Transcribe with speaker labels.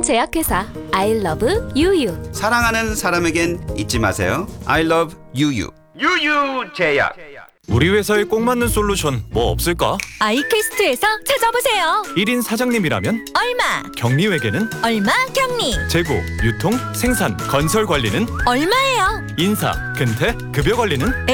Speaker 1: 제약회사 I love 유유.
Speaker 2: 사랑하는 사람에겐 잊지 마세요. I love 유유.
Speaker 3: 유유제약.
Speaker 4: 우리 회사에 꼭 맞는 솔루션 뭐 없을까?
Speaker 5: 아이퀘스트에서 찾아보세요.
Speaker 4: 1인 사장님이라면
Speaker 5: 얼마?
Speaker 4: 격리회계는?
Speaker 5: 얼마 격리?
Speaker 4: 재고, 유통, 생산, 건설 관리는?
Speaker 5: 얼마예요?
Speaker 4: 인사, 근태, 급여 관리는?